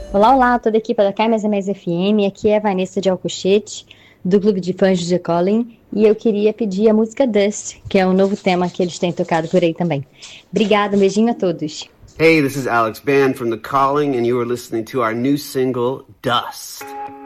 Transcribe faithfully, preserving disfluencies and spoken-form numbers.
Olá, olá, toda a equipe da K M S M S F M, aqui é a Vanessa de Alcochete, do Clube de Fãs de Colin, e eu queria pedir a música Dust, que é um novo tema que eles têm tocado por aí também. Obrigada, um beijinho a todos. Hey, this is Alex Band from The Calling, and you are listening to our new single, Dust.